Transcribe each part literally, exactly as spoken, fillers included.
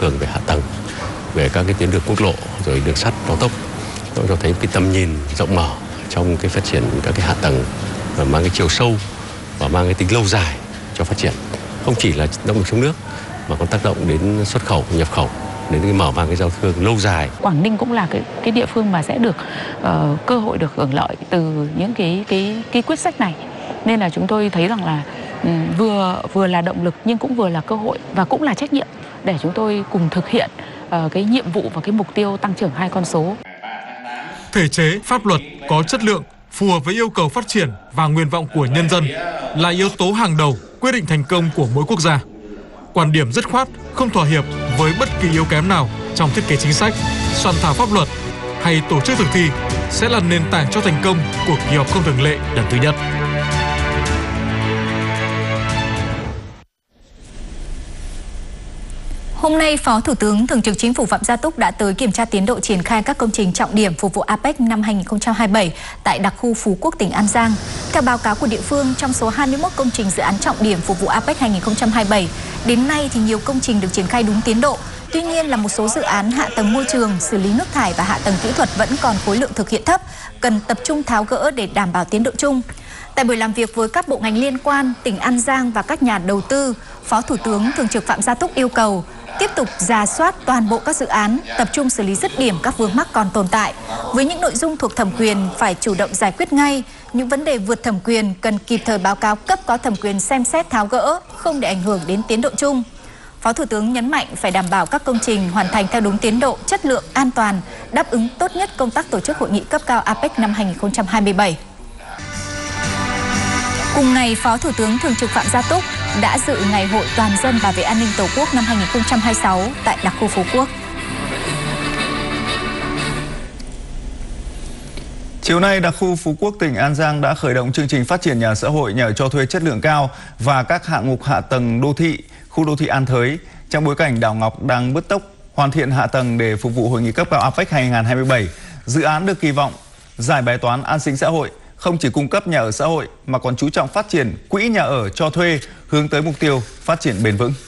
cường về hạ tầng, về các cái tuyến đường quốc lộ rồi đường sắt cao tốc. Nó cho thấy cái tầm nhìn rộng mở trong cái phát triển các cái hạ tầng và mang cái chiều sâu và mang cái tính lâu dài cho phát triển, không chỉ là động lực trong nước mà còn tác động đến xuất khẩu, nhập khẩu, đến cái mở mang cái giao thương lâu dài. Quảng Ninh cũng là cái cái địa phương mà sẽ được uh, cơ hội được hưởng lợi từ những cái cái cái quyết sách này, nên là chúng tôi thấy rằng là um, vừa vừa là động lực nhưng cũng vừa là cơ hội và cũng là trách nhiệm để chúng tôi cùng thực hiện uh, cái nhiệm vụ và cái mục tiêu tăng trưởng hai con số. Thể chế, pháp luật có chất lượng, phù hợp với yêu cầu phát triển và nguyện vọng của nhân dân là yếu tố hàng đầu quyết định thành công của mỗi quốc gia. Quan điểm dứt khoát, không thỏa hiệp với bất kỳ yếu kém nào trong thiết kế chính sách, soạn thảo pháp luật hay tổ chức thực thi sẽ là nền tảng cho thành công của kỳ họp không thường lệ lần thứ nhất. Hôm nay, Phó Thủ tướng Thường trực Chính phủ Phạm Gia Túc đã tới kiểm tra tiến độ triển khai các công trình trọng điểm phục vụ a pếch năm hai nghìn không trăm hai mươi bảy tại đặc khu Phú Quốc, tỉnh An Giang. Theo báo cáo của địa phương, trong số hai mươi mốt công trình dự án trọng điểm phục vụ a pếch hai nghìn không trăm hai mươi bảy, đến nay thì nhiều công trình được triển khai đúng tiến độ. Tuy nhiên là một số dự án hạ tầng môi trường, xử lý nước thải và hạ tầng kỹ thuật vẫn còn khối lượng thực hiện thấp, cần tập trung tháo gỡ để đảm bảo tiến độ chung. Tại buổi làm việc với các bộ ngành liên quan, tỉnh An Giang và các nhà đầu tư, Phó Thủ tướng Thường trực Phạm Gia Túc yêu cầu tiếp tục rà soát toàn bộ các dự án, tập trung xử lý dứt điểm các vướng mắc còn tồn tại. Với những nội dung thuộc thẩm quyền phải chủ động giải quyết ngay, những vấn đề vượt thẩm quyền cần kịp thời báo cáo cấp có thẩm quyền xem xét tháo gỡ, không để ảnh hưởng đến tiến độ chung. Phó Thủ tướng nhấn mạnh phải đảm bảo các công trình hoàn thành theo đúng tiến độ, chất lượng, an toàn, đáp ứng tốt nhất công tác tổ chức hội nghị cấp cao a pếch năm hai nghìn không trăm hai mươi bảy. Cùng ngày, Phó Thủ tướng Thường trực Phạm Gia Túc đã dự Ngày hội Toàn dân bảo vệ an ninh Tổ quốc năm hai nghìn không trăm hai mươi sáu tại đặc khu Phú Quốc. Chiều nay, đặc khu Phú Quốc, tỉnh An Giang đã khởi động chương trình phát triển nhà ở xã hội, nhà ở cho thuê chất lượng cao và các hạng mục hạ tầng đô thị, khu đô thị An Thới trong bối cảnh đảo Ngọc đang bứt tốc hoàn thiện hạ tầng để phục vụ hội nghị cấp cao a pếch hai nghìn không trăm hai mươi bảy. Dự án được kỳ vọng giải bài toán an sinh xã hội, không chỉ cung cấp nhà ở xã hội mà còn chú trọng phát triển quỹ nhà ở cho thuê hướng tới mục tiêu phát triển bền vững.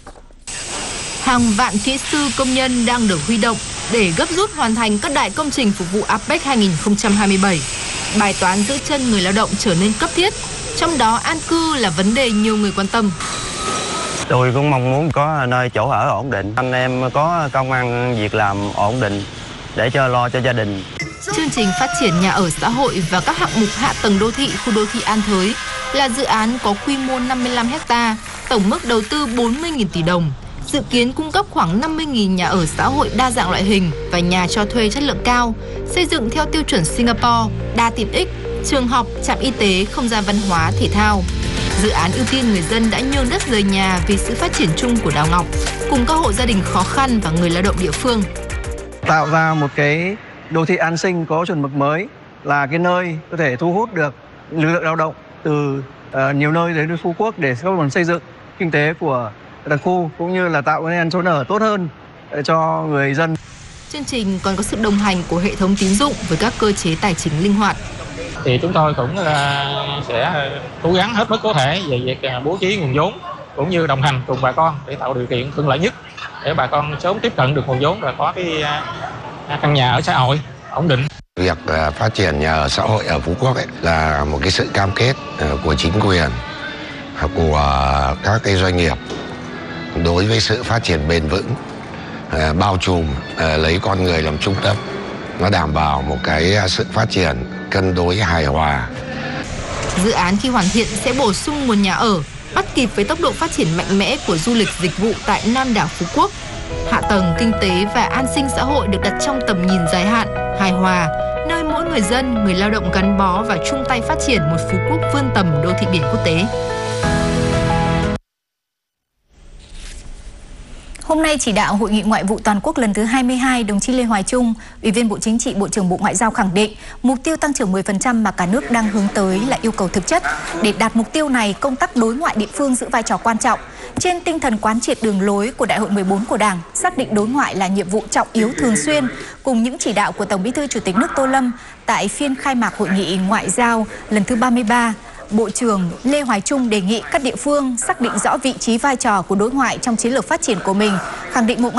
Hàng vạn kỹ sư công nhân đang được huy động để gấp rút hoàn thành các đại công trình phục vụ a pếch hai nghìn không trăm hai mươi bảy. Bài toán giữ chân người lao động trở nên cấp thiết, trong đó an cư là vấn đề nhiều người quan tâm. Tôi cũng mong muốn có nơi chỗ ở ổn định, anh em có công ăn việc làm ổn định để cho lo cho gia đình. Chương trình phát triển nhà ở xã hội và các hạng mục hạ tầng đô thị, khu đô thị An Thới là dự án có quy mô năm mươi lăm héc ta, tổng mức đầu tư bốn mươi nghìn tỷ đồng, dự kiến cung cấp khoảng năm mươi nghìn nhà ở xã hội đa dạng loại hình và nhà cho thuê chất lượng cao, xây dựng theo tiêu chuẩn Singapore, đa tiện ích, trường học, trạm y tế, không gian văn hóa, thể thao. Dự án ưu tiên người dân đã nhường đất rời nhà vì sự phát triển chung của đảo Ngọc, cùng các hộ gia đình khó khăn và người lao động địa phương. Tạo ra một cái đô thị an sinh có chuẩn mực mới, là cái nơi có thể thu hút được lực lượng lao động từ uh, nhiều nơi đến Phú Quốc để góp phần xây dựng kinh tế của đặc khu, cũng như là tạo nên chỗ ở tốt hơn cho người dân. Chương trình còn có sự đồng hành của hệ thống tín dụng với các cơ chế tài chính linh hoạt. Thì chúng tôi cũng uh, sẽ cố gắng hết mức có thể về việc uh, bố trí nguồn vốn cũng như đồng hành cùng bà con để tạo điều kiện thuận lợi nhất để bà con sớm tiếp cận được nguồn vốn và có cái uh, căn nhà ở xã hội ổn định. Việc uh, phát triển nhà ở xã hội ở Phú Quốc ấy là một cái sự cam kết uh, của chính quyền, uh, của uh, các cái doanh nghiệp đối với sự phát triển bền vững, uh, bao trùm, uh, lấy con người làm trung tâm. Nó đảm bảo một cái sự phát triển cân đối hài hòa. Dự án khi hoàn thiện sẽ bổ sung nguồn nhà ở, bắt kịp với tốc độ phát triển mạnh mẽ của du lịch dịch vụ tại Nam đảo Phú Quốc. Hạ tầng kinh tế và an sinh xã hội được đặt trong tầm nhìn dài hạn, hài hòa, nơi mỗi người dân, người lao động gắn bó và chung tay phát triển một Phú Quốc vươn tầm đô thị biển quốc tế. Hôm nay chỉ đạo Hội nghị Ngoại vụ Toàn quốc lần thứ hai mươi hai, đồng chí Lê Hoài Trung, Ủy viên Bộ Chính trị, Bộ trưởng Bộ Ngoại giao khẳng định mục tiêu tăng trưởng mười phần trăm mà cả nước đang hướng tới là yêu cầu thực chất. Để đạt mục tiêu này, công tác đối ngoại địa phương giữ vai trò quan trọng. Trên tinh thần quán triệt đường lối của Đại hội mười bốn của Đảng, xác định đối ngoại là nhiệm vụ trọng yếu thường xuyên, cùng những chỉ đạo của Tổng Bí thư Chủ tịch nước Tô Lâm tại phiên khai mạc Hội nghị Ngoại giao lần thứ ba mươi ba. Bộ trưởng Lê Hoài Trung đề nghị các địa phương xác định rõ vị trí vai trò của đối ngoại trong chiến lược phát triển của mình, khẳng định một